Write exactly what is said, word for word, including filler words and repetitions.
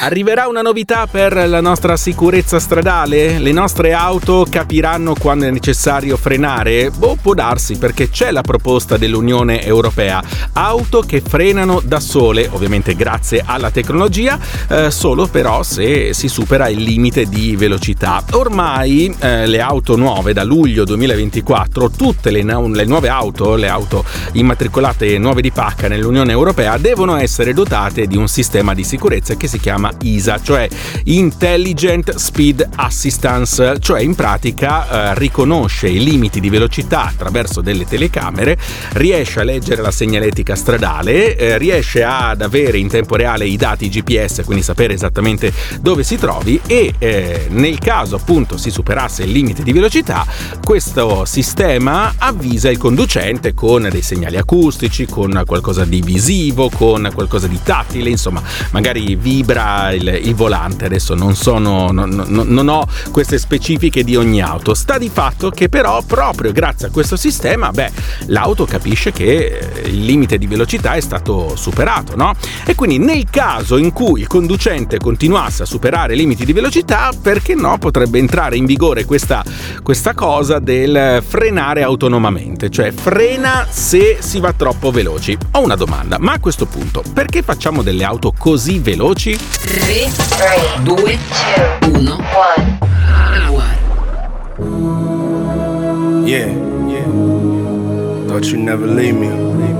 Arriverà una novità per la nostra sicurezza stradale? Le nostre auto capiranno quando è necessario frenare? Boh, può darsi, perché c'è la proposta dell'Unione Europea. Auto che frenano da sole, ovviamente grazie alla tecnologia, eh, solo però se si supera il limite di velocità. Ormai eh, le auto nuove da luglio duemilaventiquattro, tutte le, nu- le nuove auto, le auto immatricolate nuove di pacca nell'Unione Europea devono essere dotate di un sistema di sicurezza che si chiama I S A, cioè Intelligent Speed Assistance, cioè in pratica eh, riconosce i limiti di velocità attraverso delle telecamere, riesce a leggere la segnaletica stradale, eh, riesce ad avere in tempo reale i dati G P S, quindi sapere esattamente dove si trovi, e eh, nel caso appunto si superasse il limite di velocità, questo sistema avvisa il conducente con dei segnali acustici, con qualcosa di visivo, con qualcosa di tattile, insomma magari vibra il, il volante. Adesso non sono non, non, non ho queste specifiche di ogni auto. Sta di fatto che però proprio grazie a questo sistema, beh, l'auto capisce che il limite di velocità è stato superato, no? E quindi nel caso in cui il conducente continuasse a superare i limiti di velocità, perché no, potrebbe entrare in vigore questa, questa cosa del frenare autonomamente, cioè frena se si va troppo veloci. Ho una domanda, ma a questo punto perché facciamo delle auto così veloci? tre, due, uno, Yeah, yeah. Thought you'd never leave me.